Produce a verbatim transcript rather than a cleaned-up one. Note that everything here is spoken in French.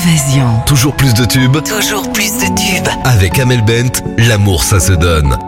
Évasion. Toujours plus de tubes. Toujours plus de tubes. Avec Amel Bent, l'amour ça se donne.